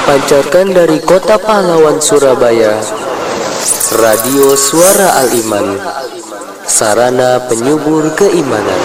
dipancarkan dari Kota Pahlawan, Surabaya, Radio Suara Al-Iman, sarana penyubur keimanan.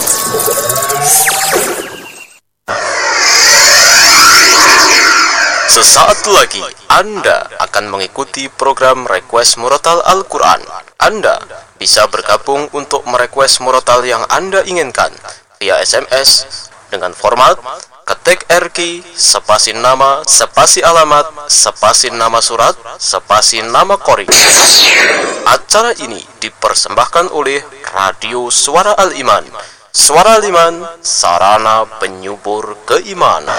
Sesaat lagi Anda akan mengikuti program Request Murotal Al-Quran. Anda bisa bergabung untuk merequest murotal yang Anda inginkan via SMS dengan format ketik RQ, spasi nama, spasi alamat, spasi nama surat, spasi nama qori. Acara ini dipersembahkan oleh Radio Suara Al-Iman. Suara Al-Iman, sarana penyubur keimanan.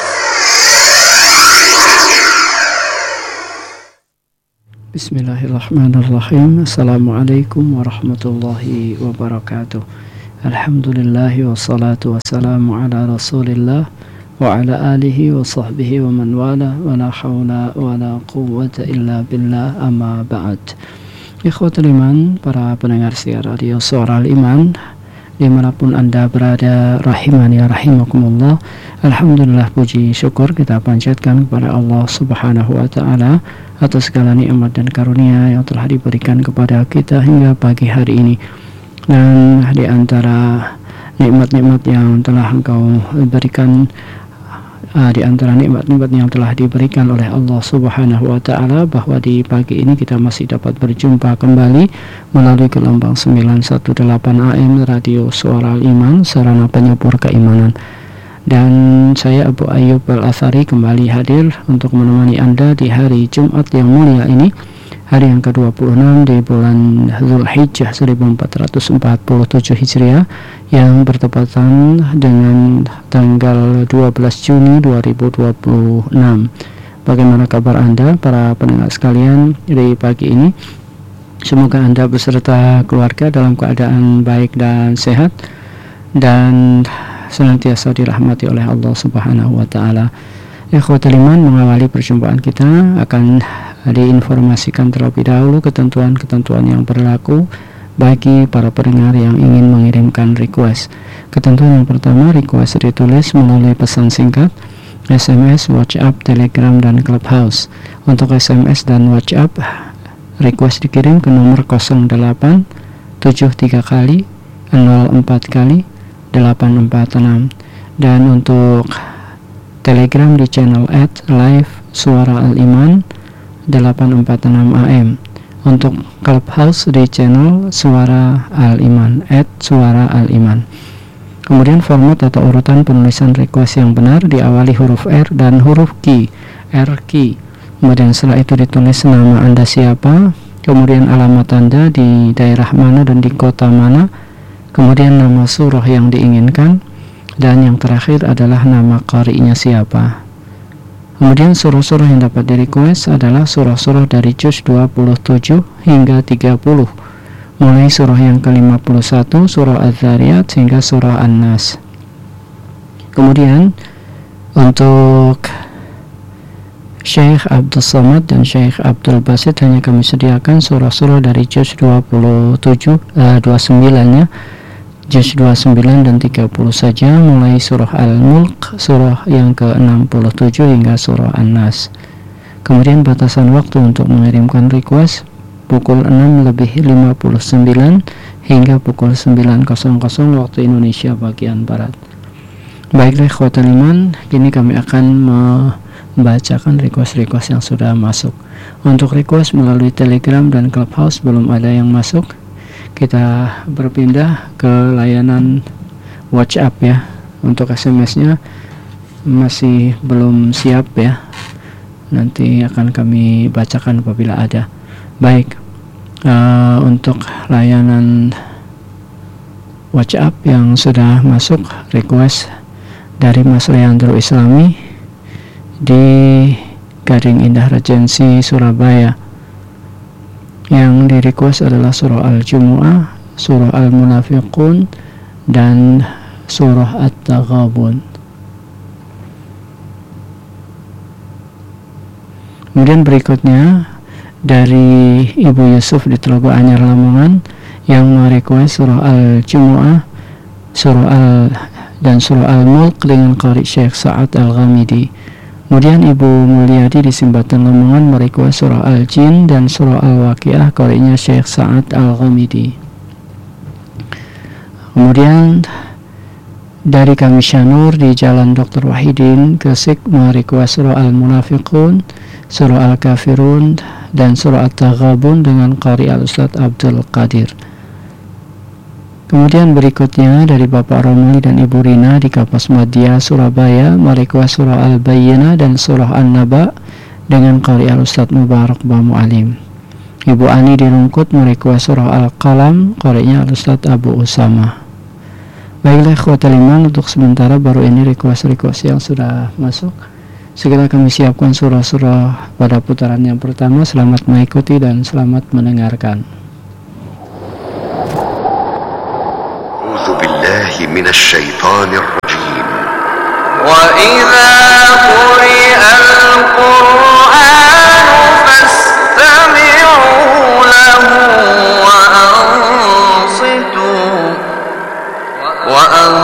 Bismillahirrahmanirrahim. Assalamualaikum warahmatullahi wabarakatuh. Alhamdulillahi wassalatu wassalamu ala rasulillah wa ala alihi wa sahbihi wa man wala wa la hawla wa la quwwata illa billah, amma ba'd. Ikhwatul iman, para pendengar siar Radio Suara Al-Iman dimanapun Anda berada, rahimani rahimakumullah. Alhamdulillah, puji syukur kita panjatkan kepada Allah subhanahu wa ta'ala atas segala nikmat dan karunia yang telah diberikan kepada kita hingga pagi hari ini. Dan di antara nikmat-nikmat yang telah Engkau berikan, di antara nikmat-nikmat yang telah diberikan oleh Allah subhanahu wa ta'ala, bahwa di pagi ini kita masih dapat berjumpa kembali melalui gelombang 918 AM Radio Suara Al-Iman, sarana penyubur keimanan. Dan saya Abu Ayyub Al-Athari kembali hadir untuk menemani Anda di hari Jumat yang mulia ini, hari yang ke-26 di bulan Zulhijjah 1447 Hijriah, yang bertepatan dengan tanggal 12 Juni 2026. Bagaimana kabar Anda, para pendengar sekalian, di pagi ini? Semoga Anda beserta keluarga dalam keadaan baik dan sehat, dan senantiasa dirahmati oleh Allah subhanahu wa ta'ala. Ikhwatul iman, mengawali perjumpaan kita akan diinformasikan terlebih dahulu ketentuan-ketentuan yang berlaku bagi para pendengar yang ingin mengirimkan request. Ketentuan yang pertama, request ditulis melalui pesan singkat, SMS, WhatsApp, Telegram, dan Clubhouse. Untuk SMS dan WhatsApp, request dikirim ke nomor 08 73 kali 04 kali 846. Dan untuk Telegram di channel @live Suara Al-Iman 846 AM. Untuk Clubhouse di channel Suara Al-Iman @Suara Al-Iman. Kemudian format atau urutan penulisan request yang benar diawali huruf R dan huruf Q, RQ. Kemudian setelah itu ditulis nama Anda siapa, kemudian alamat Anda di daerah mana dan di kota mana, kemudian nama surah yang diinginkan, dan yang terakhir adalah nama qari'nya siapa. Kemudian surah-surah yang dapat di-request adalah surah-surah dari juz 27 hingga 30, mulai surah yang ke-51, surah Az-Zariyat, hingga surah An-Nas. Kemudian untuk Syekh Abdul Somad dan Syekh Abdul Basit hanya kami sediakan surah-surah dari juz 29-nya, juz 29 dan 30 saja, mulai surah Al-Mulk, surah yang ke-67 hingga surah An-Nas. Kemudian batasan waktu untuk mengirimkan request pukul 6:59 hingga pukul 9:00 waktu Indonesia bagian Barat. Baiklah ikhwatul iman, kini kami akan membacakan request-request yang sudah masuk. Untuk request melalui Telegram dan Clubhouse belum ada yang masuk. Kita berpindah ke layanan WhatsApp ya. Untuk SMS-nya masih belum siap ya. Nanti akan kami bacakan apabila ada. Baik, untuk layanan WhatsApp yang sudah masuk request dari Mas Leandro Islami di Gading Indah Regency, Surabaya. Yang di request adalah surah Al-Jumu'ah, surah Al-Munafiqun, dan surah At-Taghabun. Kemudian berikutnya dari Ibu Yusuf di Telogo Anyar Lamongan yang merequest surah Al-Jumu'ah, surah dan surah Al-Mulk dengan qari Syekh Sa'ad Al-Ghamidi. Kemudian Ibu Mulyadi di Simbatan Lamongan merequest surah Al-Jin dan surah Al-Waqiah, qari'nya Syekh Sa'ad Al-Ghamidi. Kemudian dari kami Syanur di Jalan Dr. Wahidin Gresik merequest surah Al-Munafiqun, surah Al-Kafirun dan surah At-Taghabun dengan qari Al-Ustaz Abdul Qadir. Kemudian berikutnya dari Bapak Romali dan Ibu Rina di Kapas Madya Surabaya merequest surah Al-Bayyinah dan surah An-Naba dengan qari Al-Ustaz Mubarak Bamu Alim. Ibu Ani di Rungkut merequest surah Al-Qalam, qari'nya Al-Ustaz Abu Usama. Baiklah ikhwatal iman, untuk sementara baru ini request yang sudah masuk. Segera kami siapkan surah-surah pada putaran yang pertama. Selamat mengikuti dan selamat mendengarkan. بالله من الشيطان الرجيم وإذا قرئ القرآن فاستمعوا له وأنصتوا